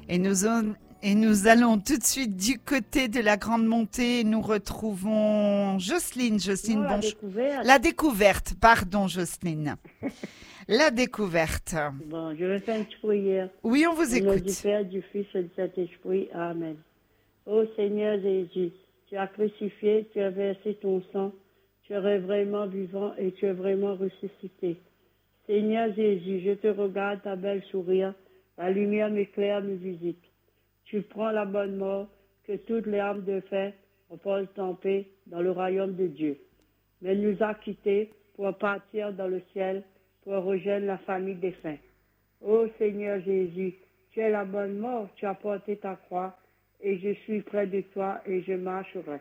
Et nous allons tout de suite du côté de la Grande Montée. Nous retrouvons Jocelyne. Jocelyne, Non, la bonjour. découverte. La découverte, pardon Jocelyne. La découverte. Bon, je vais faire une petite prière. Oui, on vous Au nom du écoute. Père, du Fils et du Saint-Esprit. Amen. Ô Seigneur Jésus, tu as crucifié, tu as versé ton sang, tu es vraiment vivant et tu es vraiment ressuscité. Seigneur Jésus, je te regarde ta belle sourire, la lumière m'éclaire, me visite. Tu prends la bonne mort, que toutes les âmes de fer reposent en paix dans le royaume de Dieu. Mais nous a quittés pour partir dans le ciel, pour rejoindre la famille des saints. Ô Seigneur Jésus, tu es la bonne mort, tu as porté ta croix, et je suis près de toi et je marcherai.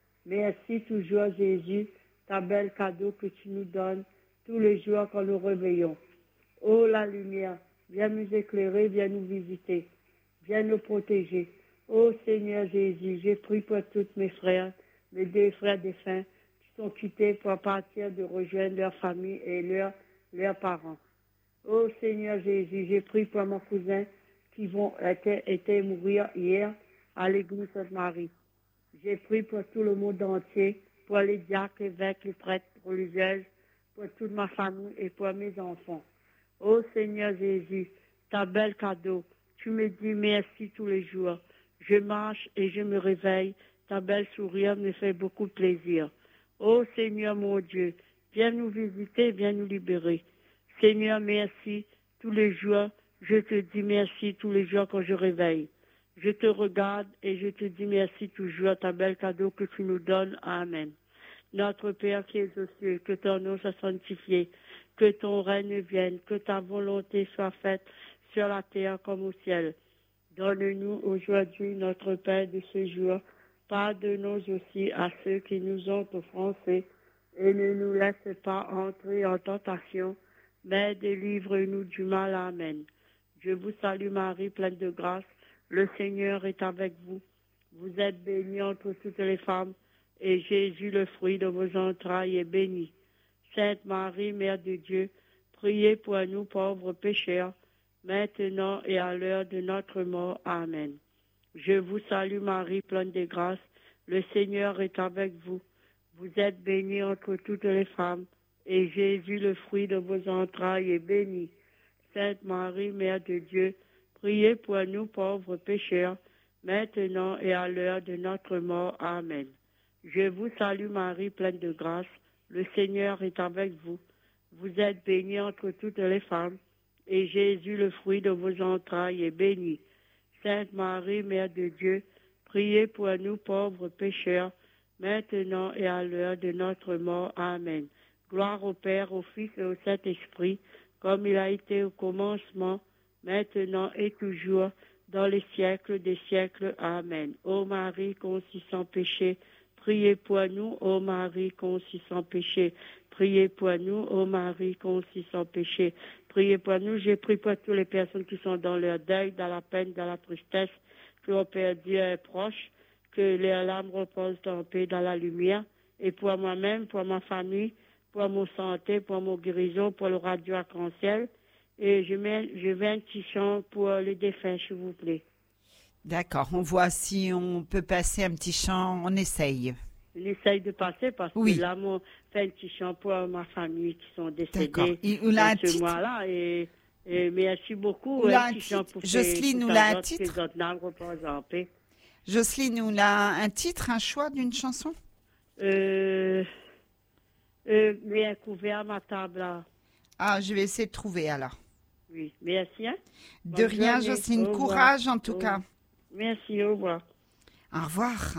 Merci toujours Jésus, ta belle cadeau que tu nous donnes tous les jours quand nous réveillons. Ô la lumière, viens nous éclairer, viens nous visiter, viens nous protéger. Ô Seigneur Jésus, j'ai prié pour tous mes frères, mes deux frères défunts, qui sont quittés pour partir de rejoindre leur famille et leurs parents. Ô Seigneur Jésus, j'ai prié pour mon cousin qui étaient mourir hier à l'église Sainte-Marie. J'ai prié pour tout le monde entier, pour les diacres, évêques, les prêtres religieuses, pour toute ma famille et pour mes enfants. Ô Seigneur Jésus, ta belle cadeau, tu me dis merci tous les jours. Je marche et je me réveille, ta belle sourire me fait beaucoup plaisir. Ô Seigneur mon Dieu, viens nous visiter, viens nous libérer. Seigneur, merci tous les jours, je te dis merci tous les jours quand je réveille. Je te regarde et je te dis merci toujours, ta belle cadeau que tu nous donnes. Amen. Notre Père qui es aux cieux, que ton nom soit sanctifié, que ton règne vienne, que ta volonté soit faite sur la terre comme au ciel. Donne-nous aujourd'hui notre pain de ce jour. Pardonne-nous aussi à ceux qui nous ont offensés et ne nous laisse pas entrer en tentation, mais délivre-nous du mal. Amen. Je vous salue Marie, pleine de grâce. Le Seigneur est avec vous. Vous êtes bénie entre toutes les femmes, et Jésus, le fruit de vos entrailles, est béni. Sainte Marie, Mère de Dieu, priez pour nous pauvres pécheurs, maintenant et à l'heure de notre mort. Amen. Je vous salue Marie, pleine de grâce. Le Seigneur est avec vous. Vous êtes bénie entre toutes les femmes, et Jésus, le fruit de vos entrailles, est béni. Sainte Marie, Mère de Dieu, priez pour nous pauvres pécheurs, maintenant et à l'heure de notre mort. Amen. Je vous salue Marie, pleine de grâce. Le Seigneur est avec vous. Vous êtes bénie entre toutes les femmes, et Jésus, le fruit de vos entrailles, est béni. Sainte Marie, Mère de Dieu, priez pour nous pauvres pécheurs, maintenant et à l'heure de notre mort. Amen. Gloire au Père, au Fils et au Saint-Esprit, comme il a été au commencement, maintenant et toujours, dans les siècles des siècles. Amen. Ô Marie, conçue sans péché, priez pour nous. Ô Marie, conçue sans péché, priez pour nous. Ô Marie, conçue sans péché, priez pour nous. J'ai prié pour toutes les personnes qui sont dans leur deuil, dans la peine, dans la tristesse, qui ont perdu un proche, que leurs larmes reposent en paix dans la lumière. Et pour moi-même, pour ma famille, pour mon santé, pour mon guérison, pour le radio arc-en-ciel. Et je vais un petit chant pour les défunts, s'il vous plaît. D'accord, on voit si on peut passer un petit chant, on essaye. On essaye de passer parce Oui. que là, on fait un petit chant pour ma famille qui sont D'accord. décédés Il a un ce titre mois-là. Et merci beaucoup. Ou là, Un un petit chant titre. pour Jocelyne, ou là, un titre. Que notre âme repose en paix. Jocelyne, ou là, un titre, un choix d'une chanson Mais un couvert à ma table là. Ah, je vais essayer de trouver alors. Oui, merci. Hein? De rien, journée. Jocelyne. Au Courage revoir. en tout cas. Merci, au revoir. Au revoir.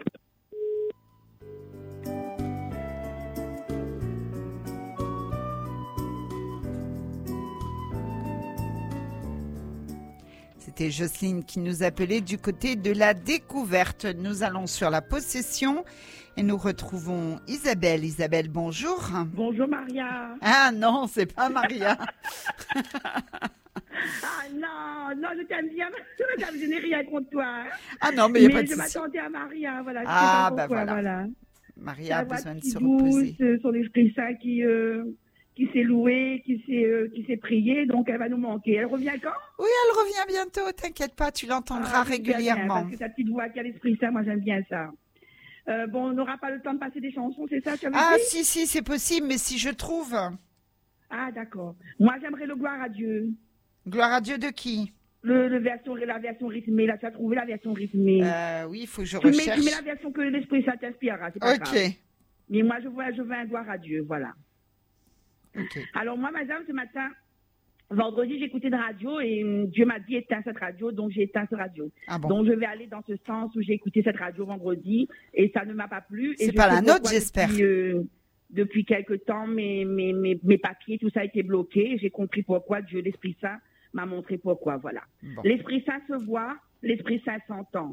C'était Jocelyne qui nous appelait du côté de la découverte. Nous allons sur la possession et nous retrouvons Isabelle. Isabelle, bonjour. Bonjour Maria. Ah non, c'est pas Maria. Ah non, je t'aime bien, je n'ai rien contre toi. Ah non, mais il n'y a pas de je souci. m'attendais à Maria, voilà. Je Ah, sais pas pourquoi, voilà. voilà. Maria a La voix besoin de qui se douce, reposer. son esprit saint qui s'est louée, qui s'est priée, donc elle va nous manquer. Elle revient quand? Oui, elle revient bientôt, t'inquiète pas, tu l'entendras régulièrement. Bien, parce que ta petite voix qui a l'Esprit Saint, moi j'aime bien ça. Bon, on n'aura pas le temps de passer des chansons, c'est ça, tu avais dit? Si, c'est possible, mais si je trouve. Ah, d'accord. Moi, j'aimerais le gloire à Dieu. Gloire à Dieu de qui? La version rythmée, là, tu as trouvé la version rythmée. Oui, il faut que je recherche. Tu mets la version que l'Esprit Saint t'inspirera, c'est pas grave. Ok. Mais moi, je veux un gloire à Dieu, voilà. Ok. Alors, moi, madame, ce matin, vendredi, j'ai écouté une radio et Dieu m'a dit éteins cette radio, donc j'ai éteint cette radio. Ah bon? Donc, je vais aller dans ce sens où j'ai écouté cette radio vendredi et ça ne m'a pas plu. C'est pas la nôtre, j'espère. Depuis quelque temps, mes papiers, tout ça a été bloqué. J'ai compris pourquoi. Dieu, l'Esprit Saint, m'a montré pourquoi, voilà. Bon. L'Esprit Saint se voit, l'Esprit Saint s'entend.